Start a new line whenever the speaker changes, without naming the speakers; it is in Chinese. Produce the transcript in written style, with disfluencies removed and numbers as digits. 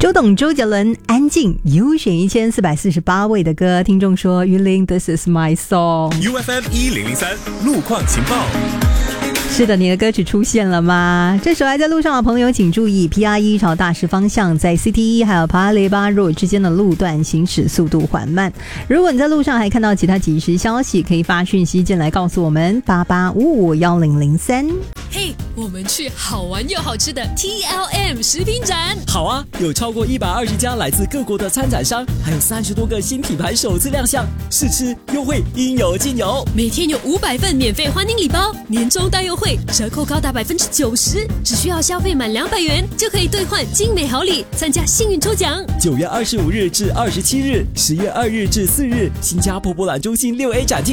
周董周杰伦安静优选1448位的歌，听众说云林 This is my song。
UFM 1003路况情报。
是的，你的歌曲出现了吗？这时候还在路上的朋友请注意 PR1 朝大师方向在 CT1 还有帕雷巴路之间的路段行驶速度缓慢。如果你在路上还看到其他即时消息，可以发讯息进来告诉我们88551003。
嘿，我们去好玩又好吃的 TLM 食品展。
好啊，有超过120家来自各国的参展商，还有30多个新品牌首次亮相，试吃优惠应有尽有。
每天有500份免费欢迎礼包，年终大优惠，折扣高达90%，只需要消费满200元就可以兑换精美好礼，参加幸运抽奖。
9月25日至27日，10月2日至4日，新加坡博览中心6A 展厅。